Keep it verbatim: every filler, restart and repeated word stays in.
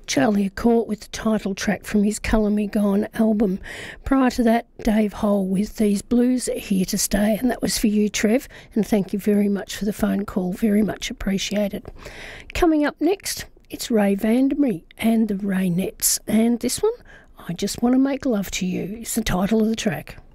Charlie Accord with the title track from his Colour Me Gone album. Prior to that, Dave Hole with These Blues Are Here to Stay, and that was for you, Trev, and thank you very much for the phone call, very much appreciated. Coming up next, it's Ray Vandermeer and the Raynettes, and this one, I Just Want to Make Love to You, is the title of the track.